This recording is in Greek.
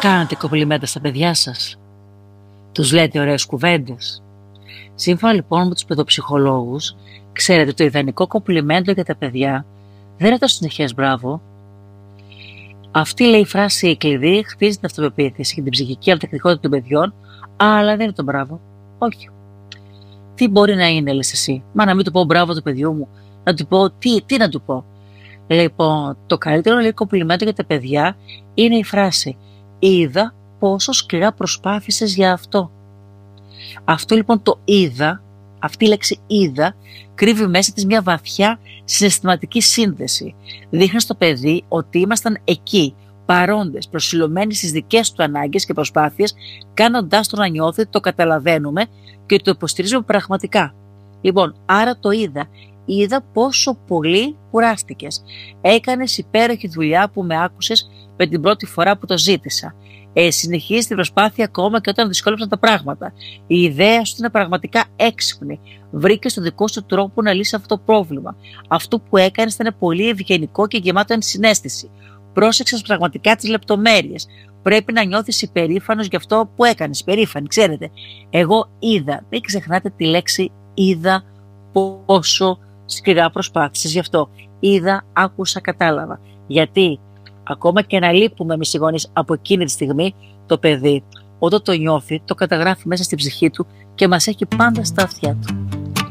Κάνετε κομπλιμέντα στα παιδιά σας? Τους λέτε ωραίες κουβέντες? Σύμφωνα λοιπόν με τους παιδοψυχολόγους, ξέρετε, το ιδανικό κομπλιμέντο για τα παιδιά δεν είναι το συνεχές μπράβο. Αυτή, λέει, η φράση κλειδί χτίζει την αυτοπεποίθηση και την ψυχική ανθεκτικότητα των παιδιών, αλλά δεν είναι το μπράβο. Όχι. Τι μπορεί να είναι, λες εσύ? Μα να μην του πω μπράβο του παιδιού μου, να του πω τι να του πω? Λοιπόν, το καλύτερο, λέει, κομπλιμέντο για τα παιδιά είναι η φράση «Είδα πόσο σκληρά προσπάθησες για αυτό». Αυτό λοιπόν το είδα, αυτή η λέξη είδα, κρύβει μέσα της μια βαθιά συναισθηματική σύνδεση. Δείχνει στο παιδί ότι ήμασταν εκεί, παρόντες, προσιλωμένοι στις δικές του ανάγκες και προσπάθειες, κάνοντάς το να νιώθει ότι το καταλαβαίνουμε και το υποστηρίζουμε πραγματικά. Λοιπόν, άρα το είδα πόσο πολύ κουράστηκες. Έκανες υπέροχη δουλειά που με άκουσες με την πρώτη φορά που το ζήτησα. Συνεχίζεις την προσπάθεια ακόμα και όταν δυσκόλεψαν τα πράγματα. Η ιδέα σου είναι πραγματικά έξυπνη. Βρήκες τον δικό σου τρόπο να λύσεις αυτό το πρόβλημα. Αυτό που έκανες ήταν πολύ ευγενικό και γεμάτο ενσυναίσθηση. Πρόσεξες πραγματικά τις λεπτομέρειες. Πρέπει να νιώθεις υπερήφανος για αυτό που έκανες. Υπερήφανη, ξέρετε. Εγώ είδα. Μην ξεχνάτε τη λέξη είδα πόσο σκληρά προσπάθησες γι' αυτό. Είδα, άκουσα, κατάλαβα. Γιατί ακόμα και να λείπουμε εμείς οι γονείς από εκείνη τη στιγμή, το παιδί όταν το νιώθει, το καταγράφει μέσα στην ψυχή του και μας έχει πάντα στα αυτιά του.